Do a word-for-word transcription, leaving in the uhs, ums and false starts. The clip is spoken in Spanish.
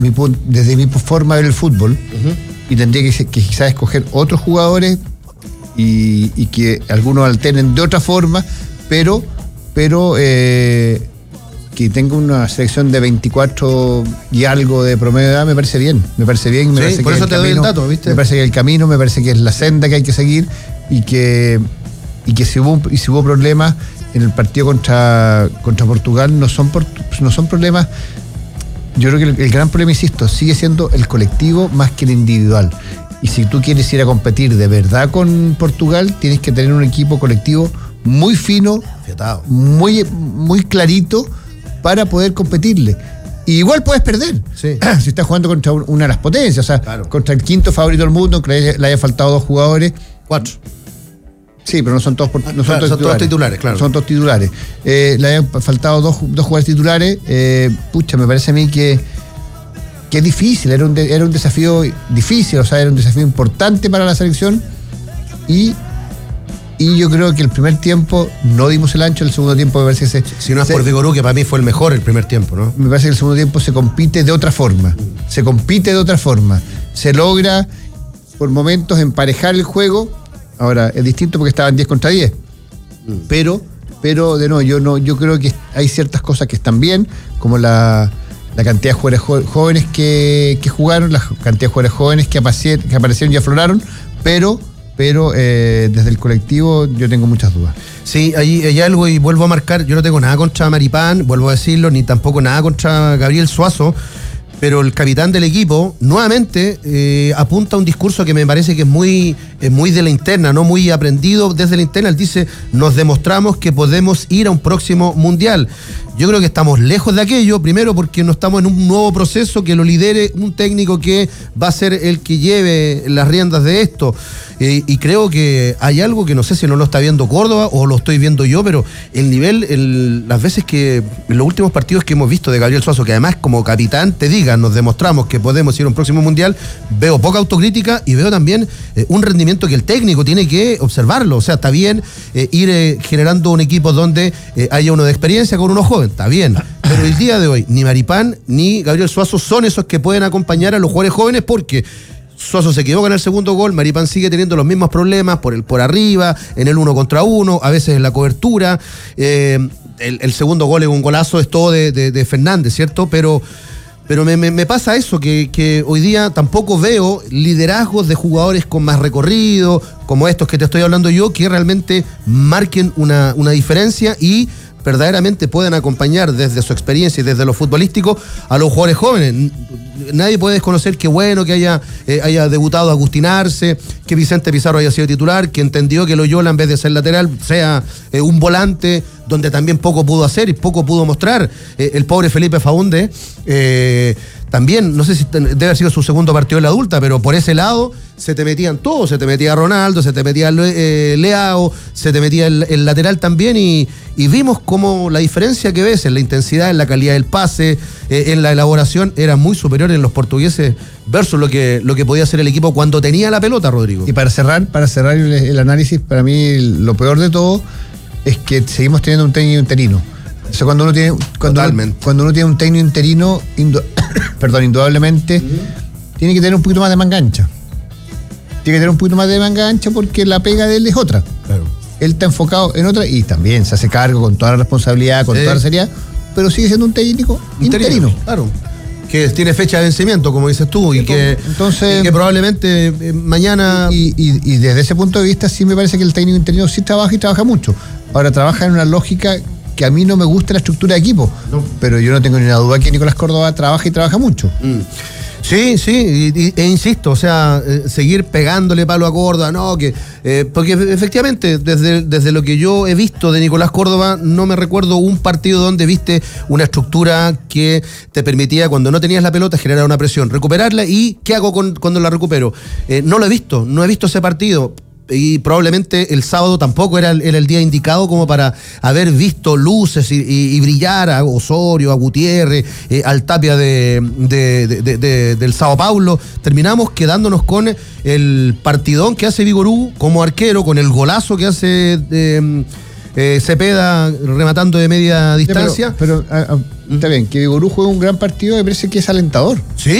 mi, desde mi forma de ver el fútbol, uh-huh. y tendría que, que quizás escoger otros jugadores y, y que algunos alternen de otra forma, pero, pero eh, que tenga una selección de veinticuatro y algo de promedio de edad, me parece bien, me parece bien, me sí, parece por que eso el te camino, doy el dato, ¿viste? Me parece que el camino, me parece que es la senda que hay que seguir y que, y que si hubo, y si hubo problemas en el partido contra, contra Portugal, no son, por, no son problemas. Yo creo que el, el gran problema, insisto, sigue siendo el colectivo más que el individual. Y si tú quieres ir a competir de verdad con Portugal, tienes que tener un equipo colectivo muy fino, Fietado. muy, muy clarito para poder competirle. Y igual puedes perder. Sí. Si estás jugando contra una de las potencias, o sea, claro. contra el quinto favorito del mundo, que le haya faltado dos jugadores. Cuatro. Sí, pero no son todos, no son claro, todos son titulares. todos titulares, claro. Son todos titulares. Eh, le hayan faltado dos, dos jugadores titulares. Eh, pucha, me parece a mí que, que es difícil. Era un, de, era un desafío difícil, o sea, era un desafío importante para la selección. Y, y yo creo que el primer tiempo no dimos el ancho, el segundo tiempo me parece que se. Si no es se, por Vigorú, que para mí fue el mejor el primer tiempo, ¿no? Me parece que el segundo tiempo se compite de otra forma. Se compite de otra forma. Se logra por momentos emparejar el juego. Ahora, es distinto porque estaban diez contra diez. Mm. Pero, pero de nuevo, yo no, yo creo que hay ciertas cosas que están bien, como la, la cantidad de jugadores jóvenes que, que jugaron, la cantidad de jugadores jóvenes que, aparecieron, que aparecieron y afloraron, pero, pero eh, desde el colectivo yo tengo muchas dudas. Sí, hay, hay algo y vuelvo a marcar, yo no tengo nada contra Maripán, vuelvo a decirlo, ni tampoco nada contra Gabriel Suazo, pero el capitán del equipo nuevamente eh, apunta a un discurso que me parece que es muy, eh, muy de la interna, no muy aprendido desde la interna. Él dice, nos demostramos que podemos ir a un próximo mundial. Yo creo que estamos lejos de aquello, primero porque no estamos en un nuevo proceso que lo lidere un técnico que va a ser el que lleve las riendas de esto. Eh, y creo que hay algo que no sé si no lo está viendo Córdoba o lo estoy viendo yo, pero el nivel, el, las veces que, en los últimos partidos que hemos visto de Gabriel Suazo, que además como capitán te diga, nos demostramos que podemos ir a un próximo mundial, veo poca autocrítica y veo también eh, un rendimiento que el técnico tiene que observarlo. O sea, está bien eh, ir eh, generando un equipo donde eh, haya uno de experiencia con uno joven, está bien, pero el día de hoy ni Maripán ni Gabriel Suazo son esos que pueden acompañar a los jugadores jóvenes, porque Suazo se equivoca en el segundo gol, Maripán sigue teniendo los mismos problemas por el por arriba, en el uno contra uno, a veces en la cobertura. Eh, el, el segundo gol es un golazo, es todo de, de, de Fernández, ¿cierto? Pero, pero me, me, me pasa eso, que, que hoy día tampoco veo liderazgos de jugadores con más recorrido, como estos que te estoy hablando yo, que realmente marquen una, una diferencia y verdaderamente pueden acompañar desde su experiencia y desde lo futbolístico a los jugadores jóvenes. Nadie puede desconocer que bueno que haya, eh, haya debutado Agustín Arce, que Vicente Pizarro haya sido titular, que entendió que Loyola en vez de ser lateral sea eh, un volante, donde también poco pudo hacer y poco pudo mostrar. Eh, el pobre Felipe Faúndez eh, también, no sé si debe haber sido su segundo partido en la adulta, pero por ese lado se te metían todos, se te metía Ronaldo, se te metía eh, Leao, se te metía el, el lateral también y, y vimos cómo la diferencia que ves en la intensidad, en la calidad del pase, eh, en la elaboración era muy superior en los portugueses versus lo que, lo que podía hacer el equipo cuando tenía la pelota, Rodrigo. Y para cerrar, para cerrar el, el análisis, para mí lo peor de todo es que seguimos teniendo un técnico interino. O sea, cuando uno tiene, cuando uno, cuando uno tiene un técnico interino, indu- perdón, indudablemente, uh-huh. tiene que tener un poquito más de mangancha. Tiene que tener un poquito más de mangancha porque la pega de él es otra. Claro. Él está enfocado en otra y también se hace cargo con toda la responsabilidad, con sí. toda la seriedad, pero sigue siendo un técnico interino. interino. Claro. Que tiene fecha de vencimiento, como dices tú, y que, Entonces, y que probablemente eh, mañana... Y, y, y desde ese punto de vista sí me parece que el técnico interino sí trabaja y trabaja mucho. Ahora trabaja en una lógica que a mí no me gusta la estructura de equipo, no. pero yo no tengo ni una duda que Nicolás Córdoba trabaja y trabaja mucho. Mm. Sí, sí, y, y, e insisto, o sea, eh, seguir pegándole palo a Córdoba, no, que eh, porque efectivamente, desde, desde lo que yo he visto de Nicolás Córdoba, no me recuerdo un partido donde viste una estructura que te permitía, cuando no tenías la pelota, generar una presión, recuperarla y ¿qué hago con, cuando la recupero? Eh, no lo he visto, no he visto ese partido. Y probablemente el sábado tampoco era el, era el día indicado como para haber visto luces y, y, y brillar a Osorio, a Gutiérrez, eh, al Tapia de, de, de, de, de, del Sao Paulo. Terminamos quedándonos con el partidón que hace Vigorú como arquero, con el golazo que hace eh, eh, Cepeda rematando de media distancia. Sí, pero, pero a, a, Está bien, que Vigorú juegue un gran partido me parece que es alentador. Sí.